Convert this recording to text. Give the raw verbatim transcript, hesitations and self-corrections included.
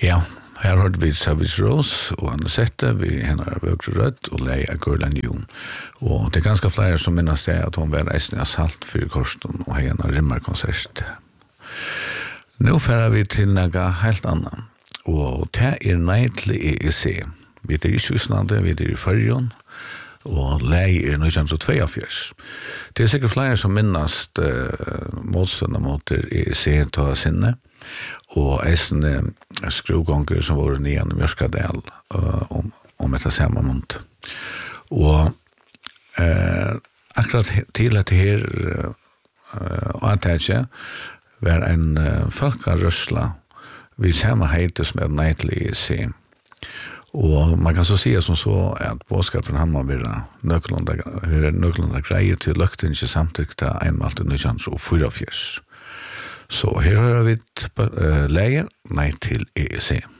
Ja, här har vi Savage Rose och Anna Sette, vi henne Vögre Rødt och Leia Gurlan Jon. Och det är ganska flera som minns det att hon var resten av salt för korsten och henne rimmarkonsert. Nu färdar vi till något helt annat. Och det är nej till E E C. Vi är i Sysland, vi är i Färjön. Og lei er nittonhundratvåogfjørs. Det er sikkert flere som minnast uh, motstående mot E E C ta sinne, og eisen uh, skruvgånger som var nyan i Mjørskadal uh, om, om etter samme måned. Og uh, akkurat til at det her uh, antaget var en uh, folkarørsla vi samme heite som er nei til E E C. Och man kan så säga som så att bådskapen han man vara nöklanda hur nöklanda grejer till lökten inte samtyckta einmal till nychans och fyra fjärs. Så här har vi ett uh, läge nej till E E C.